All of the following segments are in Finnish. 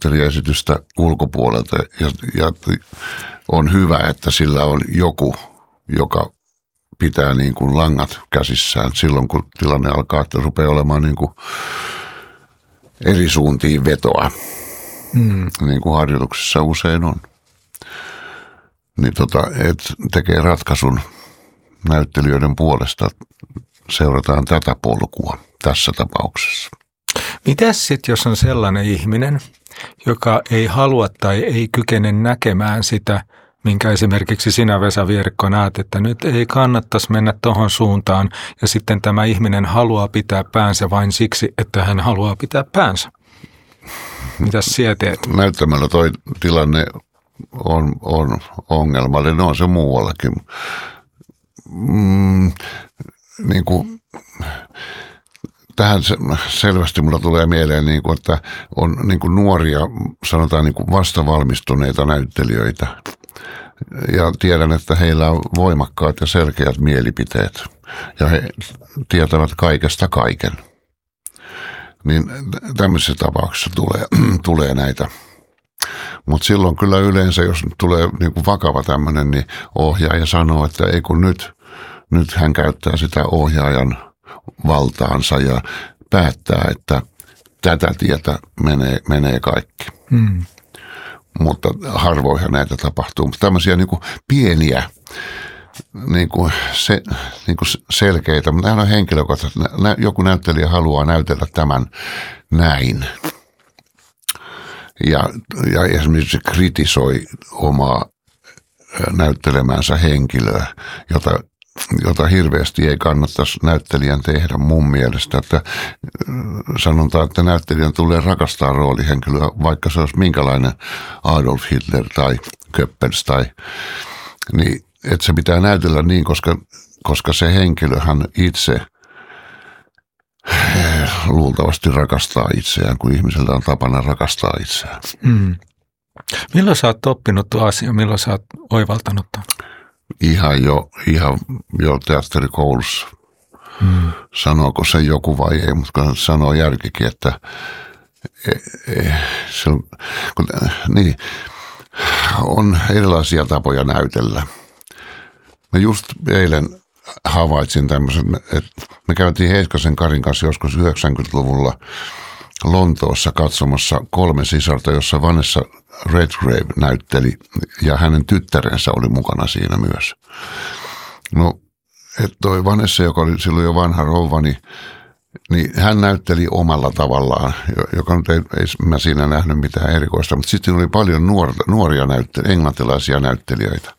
näyttelijäesitystä ulkopuolelta ja on hyvä, että sillä on joku, joka pitää niin kuin langat käsissään silloin, kun tilanne alkaa, että rupeaa olemaan niin kuin eri suuntiin vetoa, niin kuin harjoituksissa usein on. Niin et tekee ratkaisun näyttelijöiden puolesta, seurataan tätä polkua tässä tapauksessa. Mitäs sitten, jos on sellainen ihminen, joka ei halua tai ei kykene näkemään sitä, minkä esimerkiksi sinä, Vesa Vierikko, näet, että nyt ei kannattaisi mennä tuohon suuntaan, ja sitten tämä ihminen haluaa pitää päänsä vain siksi, että hän haluaa pitää päänsä. Mitäs sinä teet? Näyttämällä toi tilanne on ongelmallinen, on se muuallakin. Niin kuin, tähän selvästi mulla tulee mieleen, niin kuin, että on niin kuin nuoria, sanotaan niin kuin vastavalmistuneita näyttelijöitä. Ja tiedän, että heillä on voimakkaat ja selkeät mielipiteet ja he tietävät kaikesta kaiken. Niin tämmöisissä tapauksissa tulee näitä. Mutta silloin kyllä yleensä, jos tulee niinku vakava tämmöinen, niin ohjaaja sanoo, että ei kun nyt hän käyttää sitä ohjaajan valtaansa ja päättää, että tätä tietä menee kaikki. Mutta harvoinhan näitä tapahtuu. Mutta tämmöisiä niinku pieniä, niinku selkeitä, mutta nämä on henkilökohtaisesti. Joku näyttelijä haluaa näytellä tämän näin. Ja esimerkiksi kritisoi omaa näyttelemänsä henkilöä, jota hirveästi ei kannattaisi näyttelijän tehdä mun mielestä. Että sanotaan, että näyttelijän tulee rakastaa roolihenkilöä, vaikka se olisi minkälainen Adolf Hitler tai Goebbels niin että se pitää näytellä niin, koska se henkilöhän itse luultavasti rakastaa itseään, kun ihmisellä on tapana rakastaa itseään. Milloin sä oot oppinut tuo asia? Milloin sä oot oivaltanut tämän? Ihan jo teatterikoulussa. Sanooko se joku vai ei, mutta sanoo järkikin, että niin, on erilaisia tapoja näytellä. Mä just eilen havaitsin tämmöisen, että me käytiin Heiskasen Karin kanssa joskus 90-luvulla Lontoossa katsomassa 3 sisarta, jossa Vanessa Redgrave näytteli ja hänen tyttärensä oli mukana siinä myös. No, että toi Vanessa, joka oli silloin jo vanha rouva, niin hän näytteli omalla tavallaan, joka nyt ei mä siinä nähnyt mitään erikoista, mutta sitten oli paljon nuoria englantilaisia näyttelijöitä.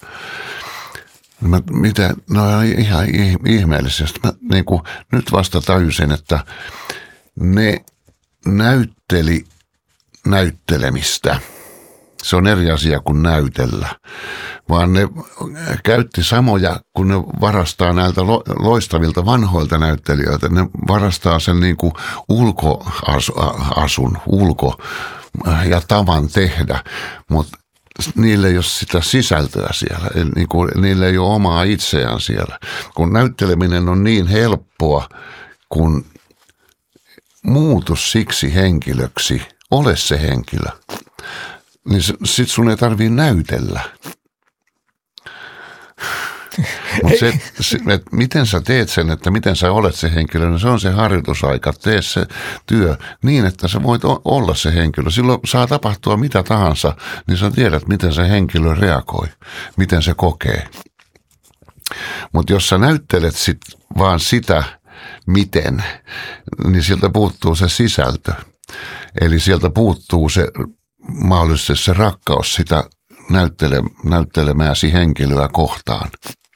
No ihan ihmeellisesti. Mä niin kuin nyt vasta tajusin, että ne näytteli näyttelemistä. Se on eri asia kuin näytellä, vaan ne käytti samoja, kun ne varastaa näiltä loistavilta vanhoilta näyttelijöiltä. Ne varastaa sen niin kuin ulkoasun ja tavan tehdä, mutta niillä ei ole sitä sisältöä siellä, niillä ei ole omaa itseään siellä. Kun näytteleminen on niin helppoa, kun muutu siksi henkilöksi, ole se henkilö, niin sit sun ei tarvii näytellä. Mutta miten sä teet sen, että miten sä olet se henkilö, niin se on se harjoitusaika. Tee se työ niin, että sä voit olla se henkilö. Silloin saa tapahtua mitä tahansa, niin sä tiedät, miten se henkilö reagoi, miten se kokee. Mutta jos sä näyttelet vaan sitä, miten, niin sieltä puuttuu se sisältö. Eli sieltä puuttuu se mahdollisesti se rakkaus sitä näyttelemääsi henkilöä kohtaan.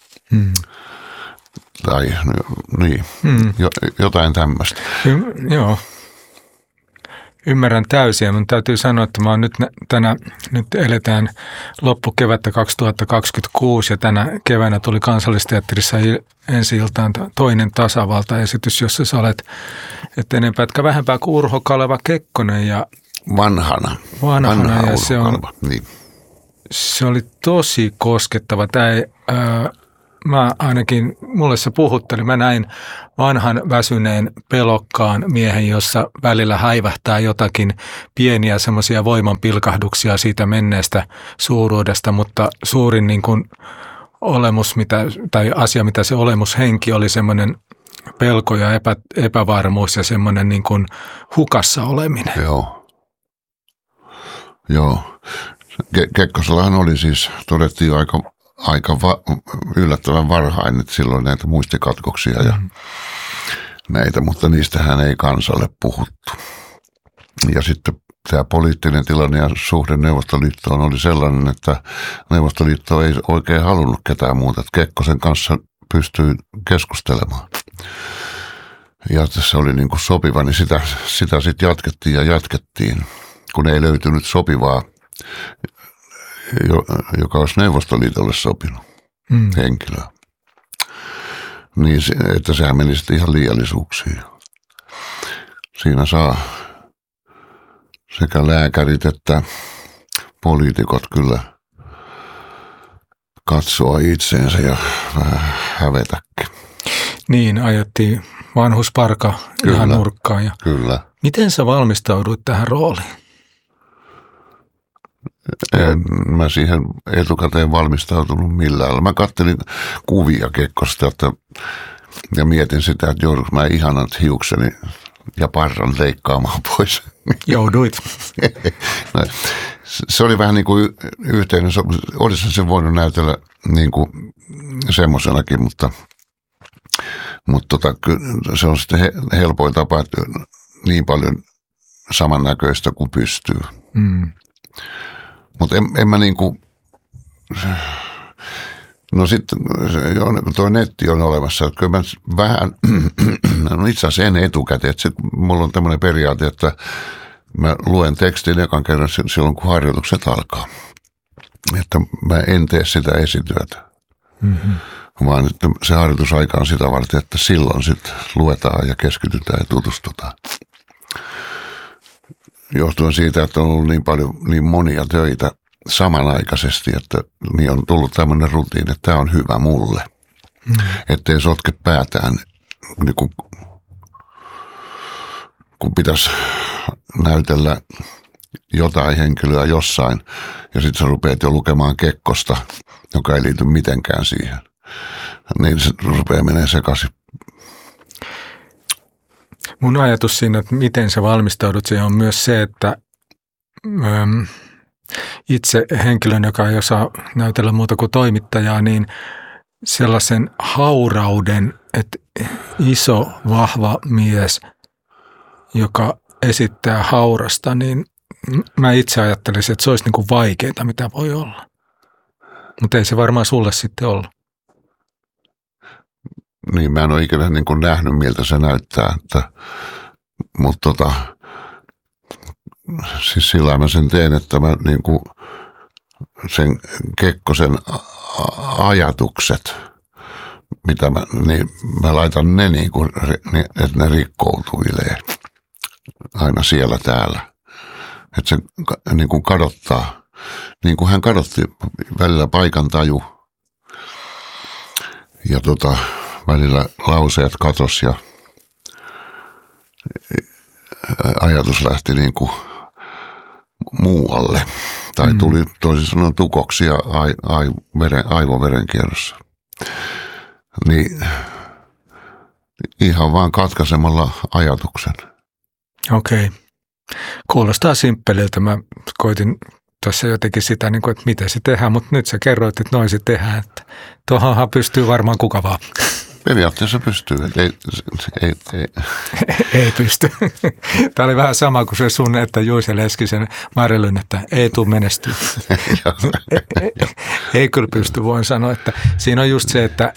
Tai niin, jotain tämmöistä. Joo. Ymmärrän täysin. Minun täytyy sanoa, että mä oon nyt eletään loppukevättä 2026 ja tänä keväänä tuli Kansallisteatterissa ensi-iltaan toinen tasavaltaesitys, jossa sä olet eteenpäin vähempää kuin Urho Kaleva Kekkonen ja Vanhana ja se on, niin. Se oli tosi koskettava. mulle se puhutteli. Mä näin vanhan väsyneen pelokkaan miehen, jossa välillä häivähtää jotakin pieniä semmoisia voimanpilkahduksia siitä menneestä suuruudesta, mutta suurin niin kuin olemus, tai asia, mitä se olemushenki oli semmoinen pelko ja epävarmuus ja semmoinen niin kuin hukassa oleminen. Joo. Kekkosellahan oli siis, todettiin aika yllättävän varhain, että silloin näitä muistikatkoksia ja näitä, mutta niistähän ei kansalle puhuttu. Ja sitten tämä poliittinen tilanne ja suhde Neuvostoliittoon oli sellainen, että Neuvostoliitto ei oikein halunnut ketään muuta, että Kekkosen kanssa pystyi keskustelemaan. Ja se oli niin kuin sopiva, niin sitä sitten jatkettiin, kun ei löytynyt sopivaa, joka olisi Neuvostoliitolle sopinut henkilöä. Niin, että sehän meni sitten ihan liiallisuuksiin. Siinä saa sekä lääkärit että poliitikot kyllä katsoa itseensä ja vähän hävetäkin. Niin, ajettiin vanhusparka ihan nurkkaan. Ja kyllä. Miten sä valmistauduit tähän rooliin? En mä siihen etukäteen valmistautunut millään. Mä kattelin kuvia Kekkosta ja mietin sitä, että joudunko mä ihanat hiukseni ja parran leikkaamaan pois. Jouduit. No, se oli vähän niin kuin yhteinen, olisi se voinut näytellä niin kuin semmoisenakin, mutta se on sitten helpoin tapa, että niin paljon samannäköistä kuin pystyy. Mutta en mä niinku, no sitten tuo netti on olemassa, että kyllä mä vähän, no itse asiassa en etukäteen, että mulla on tämmöinen periaate, että mä luen tekstin ekan kerran silloin, kun harjoitukset alkaa. Että mä en tee sitä esityötä, vaan että se harjoitusaika on sitä varten, että silloin sitten luetaan ja keskitytään ja tutustutaan. Johtuen siitä, että on ollut niin monia töitä samanaikaisesti, että niin on tullut tämmöinen rutiini, että tämä on hyvä mulle. Ettei sotke päätään, niin kun pitäisi näytellä jotain henkilöä jossain, ja sitten sä rupeat jo lukemaan Kekkosta, joka ei liity mitenkään siihen. Niin se rupeaa menemään sekaisin. Mun ajatus siinä, että miten sä valmistaudut siihen, on myös se, että itse henkilön, joka ei osaa näytellä muuta kuin toimittajaa, niin sellaisen haurauden, että iso, vahva mies, joka esittää haurasta, niin mä itse ajattelisin, että se olisi niin kuin vaikeaa, mitä voi olla. Mutta ei se varmaan sulle sitten ollut. Niin, mä en ole ikinä niin kuin nähnyt, miltä se näyttää, mutta siis sillä mä sen teen, että mä niin kuin sen Kekkosen ajatukset, mitä mä laitan ne niin kuin, että ne rikkoutuilee aina siellä täällä. Että se niin kuin kadottaa, niin kuin hän kadotti välillä paikantaju ja välillä lauseet katos ja ajatus lähti niin kuin muualle. Tai tuli toisin sanoen tukoksia aivoverenkierrossa. Niin ihan vaan katkaisemalla ajatuksen. Okei. Kuulostaa simppeliltä. Mä koitin tuossa jotenkin sitä, että miten se tehdään, mutta nyt sä kerroit, että noin se tehdään. Tuohonhan pystyy varmaan kuka vaan. Periaatteessa pystyy. Ei pysty. Tämä oli vähän sama kuin se sun, että Juise Leskisen Marilyn, että ei tule menestyä. Ei kyllä pysty, voin sanoa, että siinä on just se, että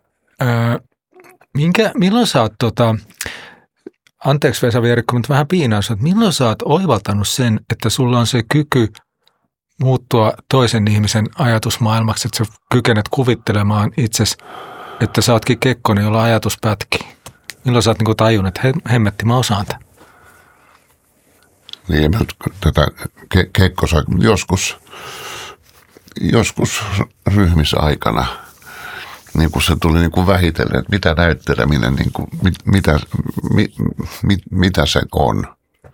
milloin sä oot, anteeksi Vesa Vierikko, mutta vähän piinaa, että milloin sä oot oivaltanut sen, että sulla on se kyky muuttua toisen ihmisen ajatusmaailmaksi, että sä kykenet kuvittelemaan itsesi, että sä ootkin Kekkonen, jolla ajatus pätkii. Milloin sä oot niin tajunnut, että hemmetti, mä osaan tämän? Niin, tätä Kekkosa joskus ryhmissä aikana niin kuin se tuli niin kuin vähitellen, että mitä näytteleminen, niin kuin, mitä se on.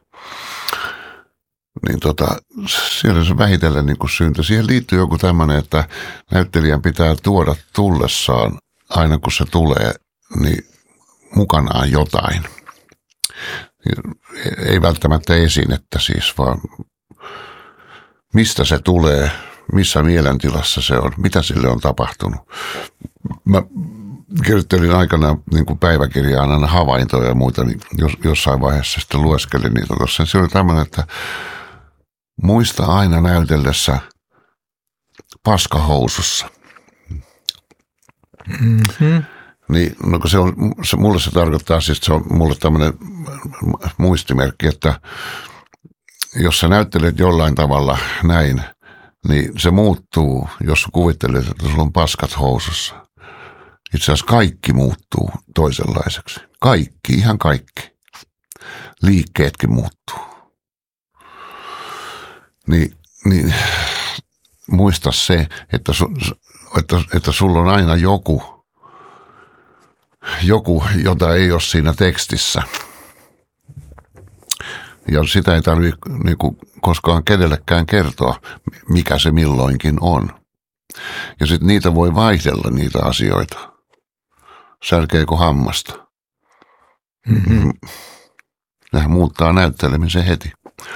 Niin siellä se vähitellen niin kuin syntyi. Siihen liittyy joku tämmöinen, että näyttelijän pitää tuoda tullessaan, aina kun se tulee, niin mukanaan jotain. Ei välttämättä esinettä siis, vaan mistä se tulee, missä mielentilassa se on, mitä sille on tapahtunut. Mä kirjoittelin aikana niin kuin päiväkirjaan aina havaintoja ja muita, niin jossain vaiheessa sitten lueskelin niitä tuossa. Se oli tämmöinen, että muista aina näytellessä paskahousussa. Mm-hmm. Niin, no kun mulle se tarkoittaa, siis se on mulle tämmöinen muistimerkki, että jos sä näyttelet jollain tavalla näin, niin se muuttuu, jos kuvittelet, että sulla on paskat housussa. Itse asiassa kaikki muuttuu toisenlaiseksi. Kaikki, ihan kaikki. Liikkeetkin muuttuu. Niin muista se, että sulla on aina joku, jota ei ole siinä tekstissä. Ja sitä ei tarvitse niinku koskaan kenellekään kertoa, mikä se milloinkin on. Ja sitten niitä voi vaihdella niitä asioita. Särkeekö hammasta? Mm-hmm. Nehän muuttaa näyttelemisen heti.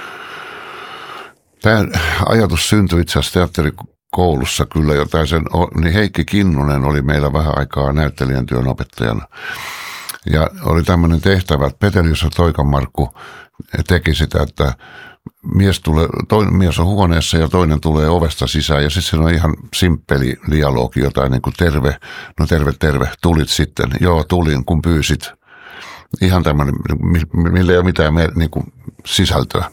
Tämä ajatus syntyi itse asiassa teatterikoulussa kyllä jotain niin Heikki Kinnunen oli meillä vähän aikaa näyttelijän työn opettajana. Ja oli tämmöinen tehtävä, että Petelius ja Toikan Markku teki sitä, että mies on huoneessa ja toinen tulee ovesta sisään ja sitten siinä on ihan simppeli dialogi, jotain niin kuin terve, tulit sitten, joo tulin kun pyysit. Ihan tämmöinen, millä ei ole mitään niin kuin sisältöä.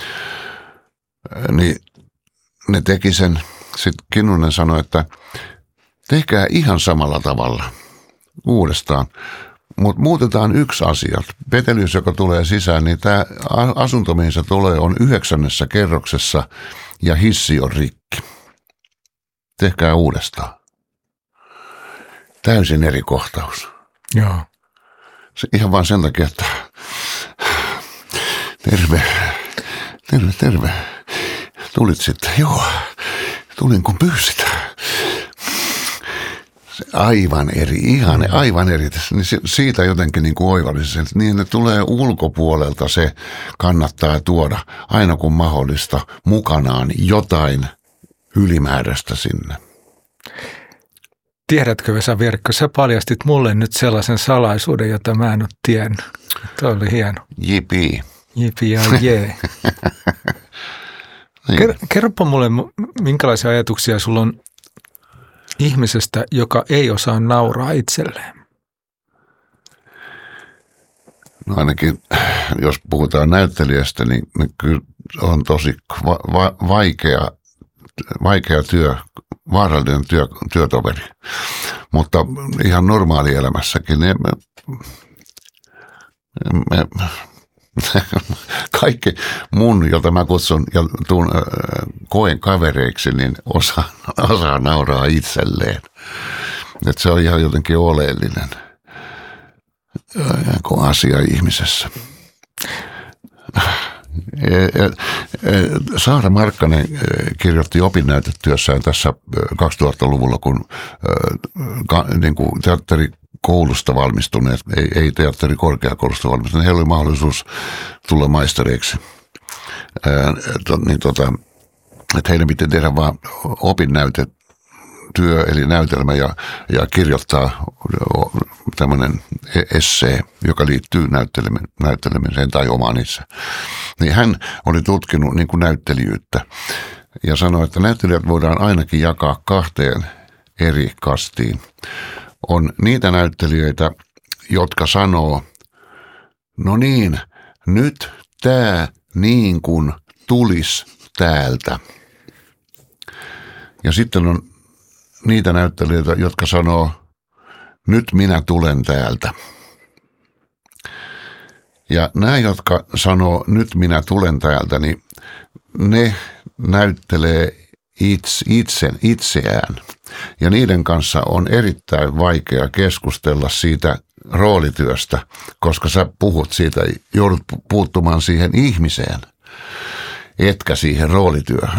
Niin ne teki sen, sitten Kinnunen sanoi, että tehkää ihan samalla tavalla uudestaan. Mutta muutetaan yksi asia. Petelius, joka tulee sisään, niin tämä asunto, mihin se tulee, on 9. kerroksessa ja hissi on rikki. Tehkää uudestaan. Täysin eri kohtaus. Joo. Se ihan vaan sen takia, että terve. Tulit sitten, joo. Tulin kun pyysit. Aivan eri, aivan eri. Niin siitä jotenkin niin kuin oivallisen, että niin ne tulee ulkopuolelta, se kannattaa tuoda aina kun mahdollista mukanaan jotain ylimääräistä sinne. Tiedätkö Vesa Virkko, sä paljastit mulle nyt sellaisen salaisuuden, jota mä en ole tiennyt. Tuo oli hieno. Jipi. Jipi ja jee. Niin. Kerropa mulle, minkälaisia ajatuksia sulla on ihmisestä, joka ei osaa nauraa itselleen? No ainakin, jos puhutaan näyttelijästä, niin kyllä on tosi vaikea työ, vaarallinen työtoveri. Mutta ihan normaalielämässäkin niin kaikki mun, jota mä kutsun ja koen kavereiksi, niin osaa nauraa itselleen. Että se on ihan jotenkin oleellinen asia ihmisessä. Saara Markkanen kirjoitti opinnäytetyössään tässä 2000-luvulla, kun niin kuin teatterikoulusta valmistuneet, ei teatterikorkeakoulusta valmistuneet, heillä oli mahdollisuus tulla maistereiksi. Että heidän pitää tehdä vaan opinnäytetyö, eli näytelmä ja kirjoittaa tämmöinen essee, joka liittyy näyttelemiseen tai omaan itse. Niin hän oli tutkinut niin kuin näyttelijyyttä ja sanoi, että näyttelijät voidaan ainakin jakaa 2 eri kastiin. On niitä näyttelijöitä, jotka sanoo, no niin, nyt tämä niin kuin tulisi täältä. Ja sitten on niitä näyttelijöitä, jotka sanoo, nyt minä tulen täältä. Ja nämä, jotka sanoo, nyt minä tulen täältä, niin ne näyttelee itseään. Ja niiden kanssa on erittäin vaikea keskustella siitä roolityöstä, koska sä puhut siitä, joudut puuttumaan siihen ihmiseen, etkä siihen roolityöhön.